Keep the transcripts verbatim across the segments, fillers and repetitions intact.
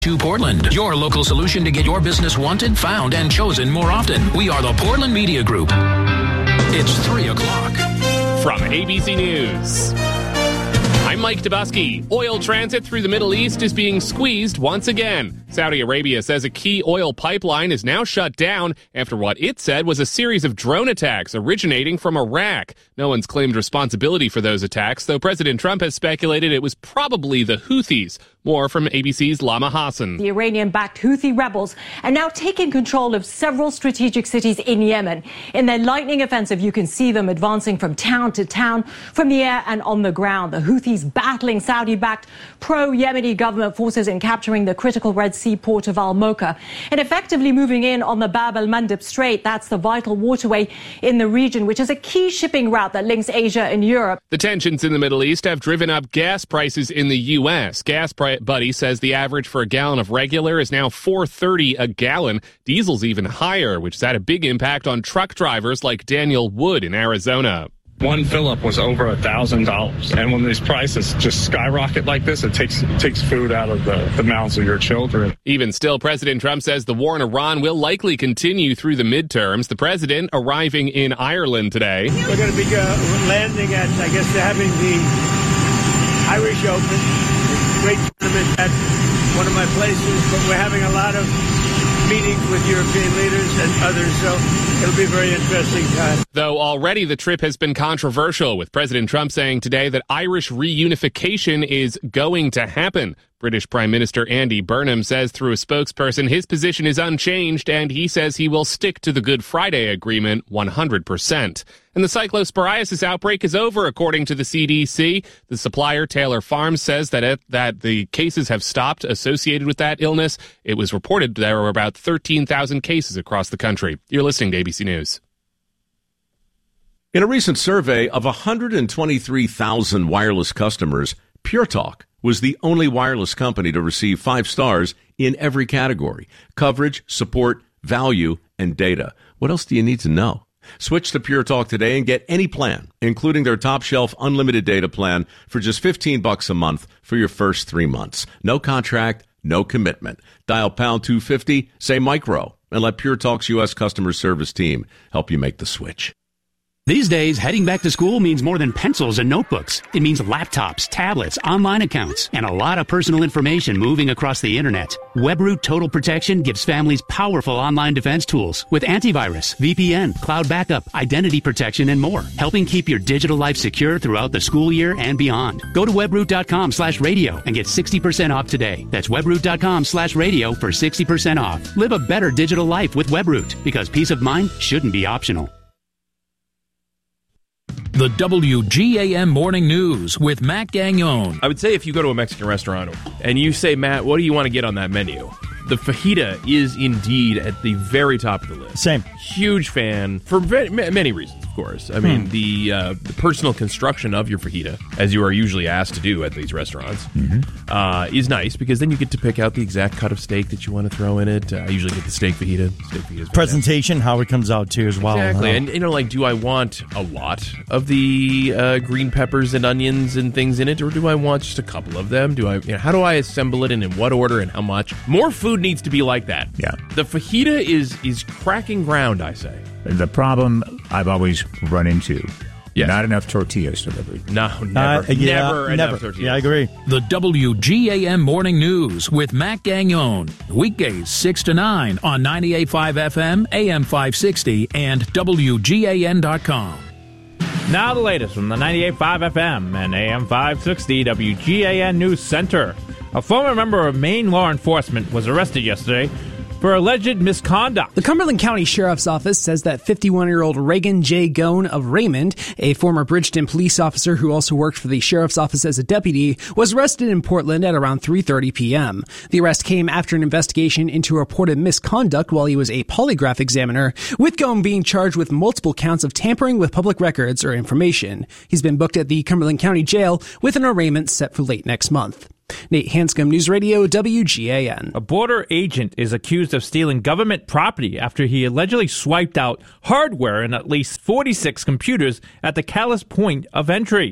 To Portland, your local solution to get your business wanted, found, and chosen more often. We are the Portland Media Group. It's three o'clock. From A B C News, I'm Mike Dubusky. Oil transit through the Middle East is being squeezed once again. Saudi Arabia says a key oil pipeline is now shut down after what it said was a series of drone attacks originating from Iraq. No one's claimed responsibility for those attacks, though President Trump has speculated it was probably the Houthis. More from A B C's Lama Hassan. The Iranian-backed Houthi rebels are now taking control of several strategic cities in Yemen. In their lightning offensive, you can see them advancing from town to town, from the air and on the ground. The Houthis battling Saudi-backed pro-Yemeni government forces in capturing the critical Red Sea port of Al-Mocha and effectively moving in on the Bab el-Mandeb Strait. That's the vital waterway in the region, which is a key shipping route that links Asia and Europe. The tensions in the Middle East have driven up gas prices in the U S. Gas price Buddy says the average for a gallon of regular is now four thirty a gallon. Diesel's even higher, which has had a big impact on truck drivers like Daniel Wood in Arizona. One fill-up was over a thousand dollars, and when these prices just skyrocket like this, it takes it takes food out of the, the mouths of your children. Even still, President Trump says the war in Iran will likely continue through the midterms. The president arriving in Ireland today. We're going to be uh, landing at, I guess they're having the Irish Open. Great tournament at one of my places, but we're having a lot of meetings with European leaders and others, so it'll be a very interesting time. Though already the trip has been controversial, with President Trump saying today that Irish reunification is going to happen. British Prime Minister Andy Burnham says through a spokesperson his position is unchanged, and he says he will stick to the Good Friday Agreement one hundred percent. And the cyclosporiasis outbreak is over, according to the C D C. The supplier, Taylor Farms, says that it, that the cases have stopped associated with that illness. It was reported there were about thirteen thousand cases across the country. You're listening to A B C News. In a recent survey of one hundred twenty-three thousand wireless customers, Pure Talk was the only wireless company to receive five stars in every category: coverage, support, value, and data. What else do you need to know? Switch to Pure Talk today and get any plan, including their top shelf unlimited data plan, for just fifteen bucks a month for your first three months. No contract, no commitment. Dial pound two fifty, say micro, and let Pure Talk's U S customer service team help you make the switch. These days, heading back to school means more than pencils and notebooks. It means laptops, tablets, online accounts, and a lot of personal information moving across the internet. WebRoot Total Protection gives families powerful online defense tools with antivirus, V P N, cloud backup, identity protection, and more, helping keep your digital life secure throughout the school year and beyond. Go to webroot.com slash radio and get sixty percent off today. That's webroot.com slash radio for sixty percent off. Live a better digital life with WebRoot, because peace of mind shouldn't be optional. The W G A M Morning News with Matt Gagnon. I would say if you go to a Mexican restaurant and you say, Matt, what do you want to get on that menu? The fajita is indeed at the very top of the list. Same. Huge fan for very, many reasons, of course. I mean, hmm. the uh, the personal construction of your fajita, as you are usually asked to do at these restaurants, mm-hmm. uh, is nice, because then you get to pick out the exact cut of steak that you want to throw in it. Uh, I usually get the steak fajita. Steak fajita Presentation, how it comes out too as well. Exactly. Huh? And, you know, like, do I want a lot of the uh, green peppers and onions and things in it, or do I want just a couple of them? Do I? You know, how do I assemble it, and in what order, and how much? More food needs to be like that. Yeah. The fajita is is cracking ground, I say. The problem I've always run into, yes. not enough tortillas delivered. No, never. Uh, yeah, never, never enough tortillas. Yeah, I agree. The W G A M Morning News with Matt Gagnon. Weekdays six to nine on ninety-eight point five F M, A M five sixty, and W G A N dot com. Now the latest from the ninety-eight point five F M and A M five sixty W G A N News Center. A former member of Maine law enforcement was arrested yesterday for alleged misconduct. The Cumberland County Sheriff's Office says that fifty-one-year-old Reagan J. Gone of Raymond, a former Bridgeton police officer who also worked for the Sheriff's Office as a deputy, was arrested in Portland at around three thirty p.m. The arrest came after an investigation into reported misconduct while he was a polygraph examiner, with Gone being charged with multiple counts of tampering with public records or information. He's been booked at the Cumberland County Jail with an arraignment set for late next month. Nate Hanscom, News Radio, W G A N. A border agent is accused of stealing government property after he allegedly swiped out hardware in at least forty-six computers at the Calais point of entry.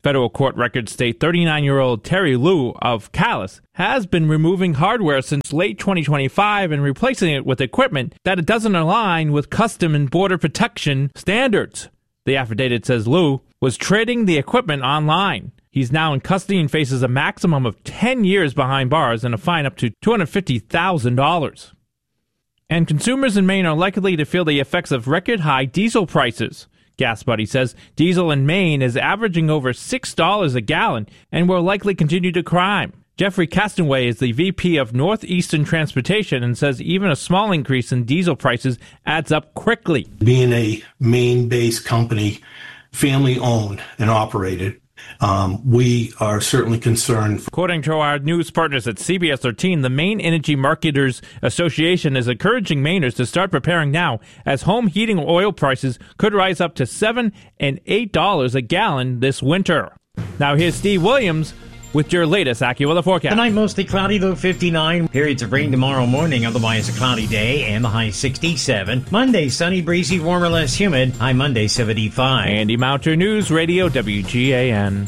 Federal court records state thirty-nine-year-old Terry Liu of Calais has been removing hardware since late twenty twenty-five and replacing it with equipment that it doesn't align with Custom and Border Protection standards. The affidavit says Liu was trading the equipment online. He's now in custody and faces a maximum of ten years behind bars and a fine up to two hundred fifty thousand dollars. And consumers in Maine are likely to feel the effects of record-high diesel prices. Gas Buddy says diesel in Maine is averaging over six dollars a gallon and will likely continue to climb. Jeffrey Castanway is the V P of Northeastern Transportation and says even a small increase in diesel prices adds up quickly. Being a Maine-based company, family-owned and operated, Um, we are certainly concerned. According to our news partners at C B S thirteen, the Maine Energy Marketers Association is encouraging Mainers to start preparing now, as home heating oil prices could rise up to seven dollars and eight dollars a gallon this winter. Now here's Steve Williams with your latest AccuWeather forecast. Tonight, mostly cloudy, low fifty-nine. Periods of rain tomorrow morning, otherwise a cloudy day, and the high sixty-seven. Monday, sunny, breezy, warmer, less humid. High Monday, seventy-five. Andy Mounter, News Radio, W G A N.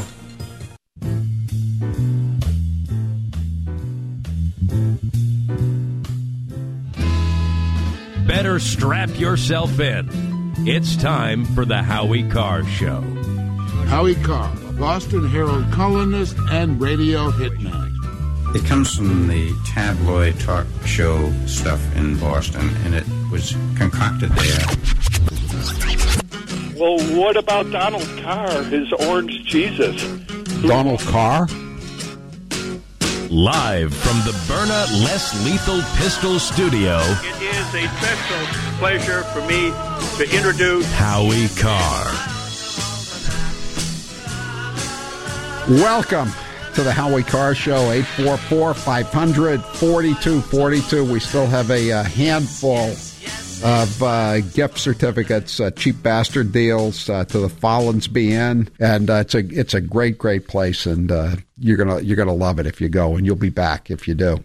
Better strap yourself in. It's time for the Howie Carr Show. Howie Carr, Boston Herald columnist and radio hitman. It comes from the tabloid talk show stuff in Boston, and it was concocted there. Well, what about Donald Carr, his orange Jesus? Donald Carr? Live from the Byrna Less Lethal Pistol Studio. It is a special pleasure for me to introduce Howie Carr. Welcome to the Howie Carr Show, eight four four, five hundred, forty-two forty-two. We still have a, a handful of uh, gift certificates, uh, cheap bastard deals uh, to the Follansbee Inn, and uh, it's a it's a great great place, and uh, you're gonna you're gonna love it if you go, and you'll be back if you do.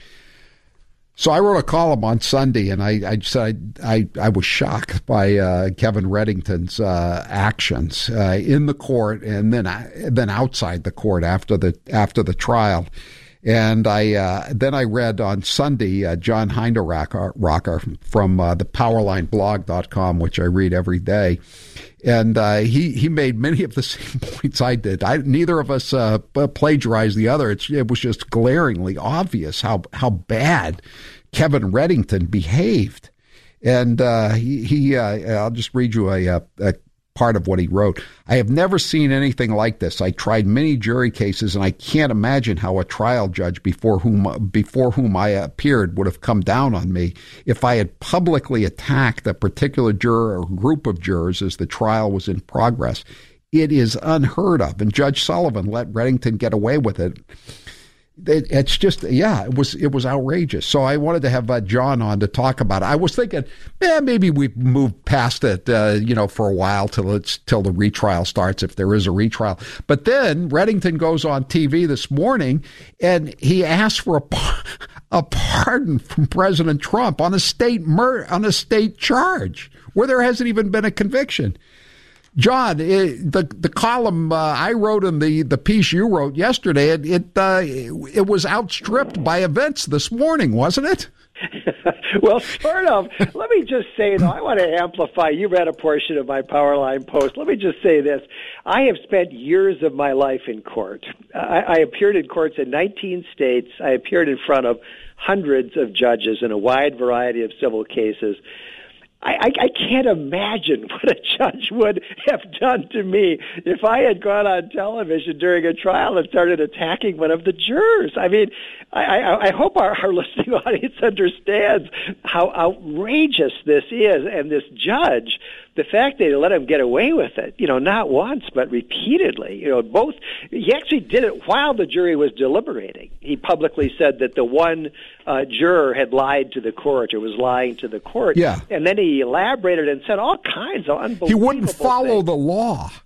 So I wrote a column on Sunday, and I I said I, I, I was shocked by uh, Kevin Reddington's uh, actions uh, in the court, and then then outside the court after the after the trial. And I uh, then I read on Sunday uh, John Hinderaker from uh, the powerline blog dot com, which I read every day. And uh, he, he made many of the same points I did. I, neither of us uh, plagiarized the other. It's, it was just glaringly obvious how, how bad Kevin Reddington behaved. And uh, he, he uh, I'll just read you a, a part of what he wrote. I have never seen anything like this. I tried many jury cases, and I can't imagine how a trial judge before whom before whom I appeared would have come down on me if I had publicly attacked a particular juror or group of jurors as the trial was in progress. It is unheard of, and Judge Sullivan let Reddington get away with it. It, it's just, yeah, it was it was outrageous. So I wanted to have uh, John on to talk about it. I was thinking, eh, maybe we've moved past it, uh, you know, for a while till it's till the retrial starts, if there is a retrial. But then Reddington goes on T V this morning, and he asks for a, a pardon from President Trump on a state mur- on a state charge where there hasn't even been a conviction. John, it, the the column uh, I wrote and the, the piece you wrote yesterday, it it, uh, it was outstripped by events this morning, wasn't it? Well, sort of. Let me just say, though, I want to amplify. You read a portion of my Powerline post. Let me just say this. I have spent years of my life in court. I, I appeared in courts in nineteen states. I appeared in front of hundreds of judges in a wide variety of civil cases. I, I, I can't imagine what a judge would have done to me if I had gone on television during a trial and started attacking one of the jurors. I mean, I, I, I hope our, our listening audience understands how outrageous this is. And this judge, the fact that they let him get away with it, you know, not once, but repeatedly, you know, both, he actually did it while the jury was deliberating. He publicly said that the one uh, juror had lied to the court or was lying to the court. Yeah. And then he elaborated and said all kinds of unbelievable He wouldn't follow things. the law.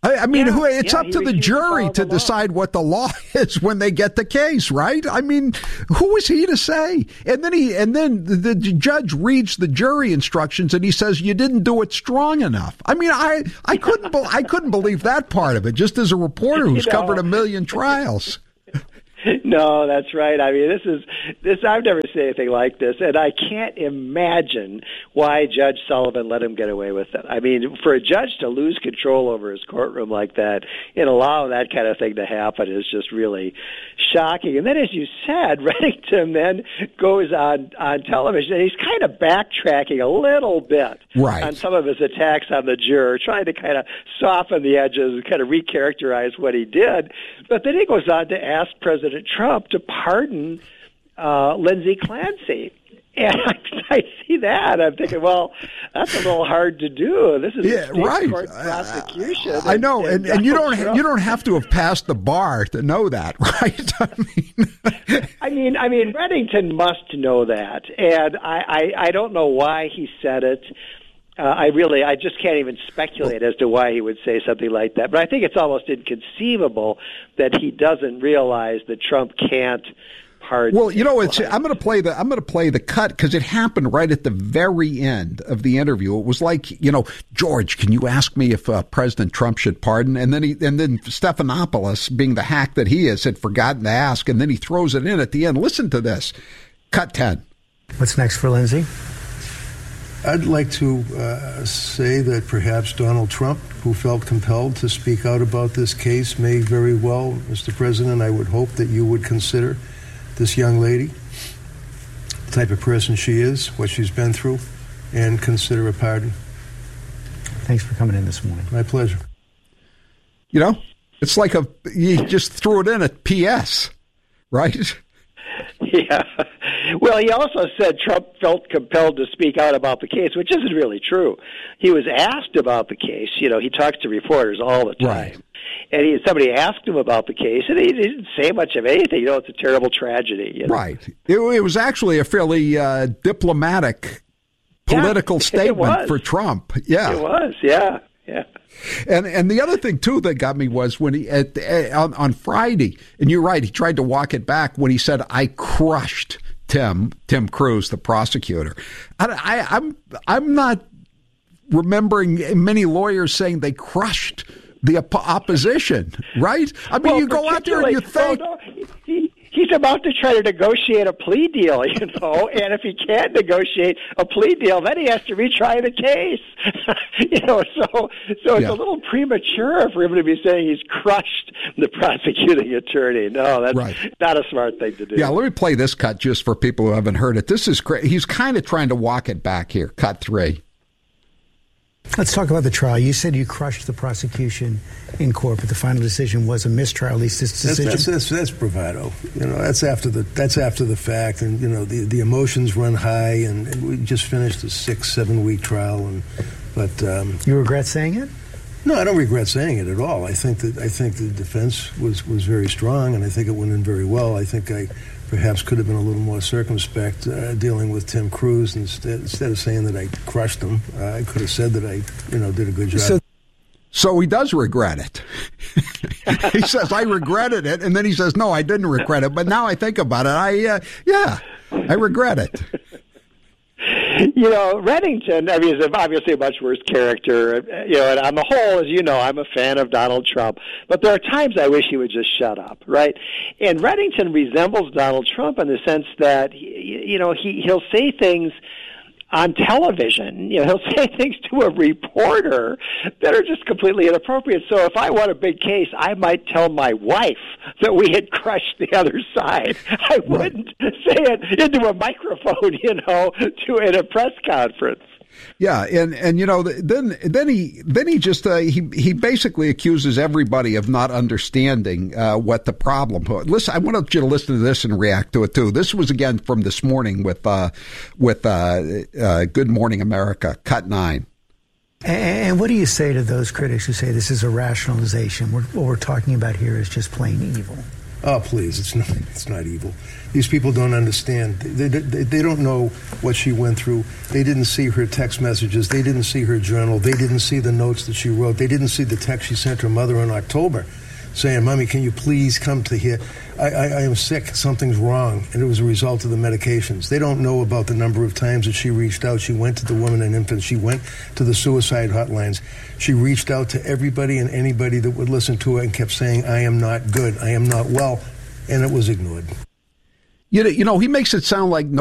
I, I mean, Yeah, who, it's yeah, up he to the refused to jury follow to the law. decide what the law is when they get the case, right? I mean, who is he to say? And then he, and then the, the judge reads the jury instructions and he says you didn't do it strong enough. I mean, I, I couldn't, be, I couldn't believe that part of it. Just as a reporter who's You know. covered a million trials. No, that's right. I mean, this is this. I've never seen anything like this, and I can't imagine why Judge Sullivan let him get away with it. I mean, for a judge to lose control over his courtroom like that and allow that kind of thing to happen is just really shocking. And then, as you said, Reddington then goes on on television, and he's kind of backtracking a little bit Right. on some of his attacks on the juror, trying to kind of soften the edges and kind of recharacterize what he did. But then he goes on to ask President Trump to pardon uh, Lindsey Clancy. And I, I see that. I'm thinking, well, that's a little hard to do. This is Yeah, a state right. court prosecution. I know, and, and you don't Trump- you don't have to have passed the bar to know that, right? I mean, I mean, I mean, Reddington must know that, and I, I, I don't know why he said it. Uh, I really, I just can't even speculate as to why he would say something like that. But I think it's almost inconceivable that he doesn't realize that Trump can't pardon. well, you know, it's I'm going to play the I'm going to play the cut because it happened right at the very end of the interview. It was like, you know, George, can you ask me if uh, President Trump should pardon? And then he and then Stephanopoulos, being the hack that he is, had forgotten to ask, and then he throws it in at the end. Listen to this, cut ten. What's next for Lindsey? I'd like to uh, say that perhaps Donald Trump, who felt compelled to speak out about this case, may very well, Mister President, I would hope that you would consider this young lady, the type of person she is, what she's been through, and consider a pardon. Thanks for coming in this morning. My pleasure. You know, it's like a you just threw it in at P S, right? Yeah. Well, he also said Trump felt compelled to speak out about the case, which isn't really true. He was asked about the case. You know, he talks to reporters all the time. Right. And he, somebody asked him about the case, and he, he didn't say much of anything. You know, it's a terrible tragedy. You know? Right. It, it was actually a fairly uh, diplomatic political Yeah, statement it was. for Trump. Yeah. It was, yeah, yeah. And and the other thing too that got me was when he at, at, on on Friday, and you're right, he tried to walk it back when he said, "I crushed Tim Tim Cruz, the prosecutor." I, I, I'm I'm not remembering many lawyers saying they crushed the op- opposition, right? I mean, Well, you go out there and you think. Oh, no, he, he's about to try to negotiate a plea deal, you know, and if he can't negotiate a plea deal, then he has to retry the case. you know, so so it's Yeah. a little premature for him to be saying he's crushed the prosecuting attorney. No, that's Right. not a smart thing to do. Yeah, let me play this cut just for people who haven't heard it. This is cra- he's kind of trying to walk it back here. Cut three. Let's talk about the trial. You said you crushed the prosecution in court, but the final decision was a mistrial. At least this That's, decision. that's, that's, that's bravado. You know, that's after the that's after the fact, and you know the the emotions run high, and, and we just finished a six seven week trial, and but um, you regret saying it? No, I don't regret saying it at all. I think that I think the defense was was very strong, and I think it went in very well. I think I perhaps could have been a little more circumspect uh, dealing with Tim Cruz instead instead of saying that I crushed him. Uh, I could have said that I you know did a good job. So, so he does regret it. He says, I regretted it. And then he says, no, I didn't regret it. But now I think about it. I, uh, yeah, I regret it. You know, Reddington, I mean, is obviously a much worse character. You know, and on the whole, as you know, I'm a fan of Donald Trump. But there are times I wish he would just shut up, right? And Reddington resembles Donald Trump in the sense that, you know, he, he'll say things on television. You know, he'll say things to a reporter that are just completely inappropriate. So if I won a big case, I might tell my wife that we had crushed the other side. I wouldn't say it into a microphone, you know, to in a press conference. Yeah, and, and you know, then then he then he just uh, he he basically accuses everybody of not understanding uh, what the problem was. Listen, I want you to listen to this and react to it too. This was again from this morning with uh, with uh, uh, Good Morning America, cut nine. And what do you say to those critics who say this is a rationalization? We're, what we're talking about here is just plain evil. Oh, please, it's not, it's not evil. These people don't understand. They, they, they don't know what she went through. They didn't see her text messages. They didn't see her journal. They didn't see the notes that she wrote. They didn't see the text she sent her mother in October saying, Mommy, can you please come to here? I, I, I am sick. Something's wrong. And it was a result of the medications. They don't know about the number of times that she reached out. She went to the women and infants. She went to the suicide hotlines. She reached out to everybody and anybody that would listen to her and kept saying, I am not good. I am not well. And it was ignored. You know, you know, he makes it sound like no